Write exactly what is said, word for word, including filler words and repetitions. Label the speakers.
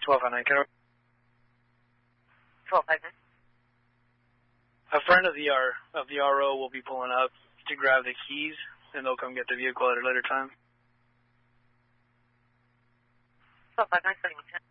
Speaker 1: twelve five nine, can I...
Speaker 2: twelve five nine.
Speaker 1: A friend of the R of the R O will be pulling up to grab the keys, and they'll come get the vehicle at a later time.
Speaker 2: twelve five nine, seventy ten.